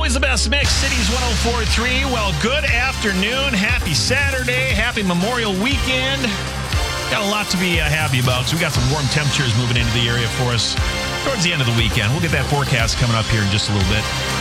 Always the best mix, Cities 104.3. Well, good afternoon. Happy Saturday. Happy Memorial Weekend. Got a lot to be happy about. So we got some warm temperatures moving into the area for us towards the end of the weekend. We'll get that forecast coming up here in just a little bit.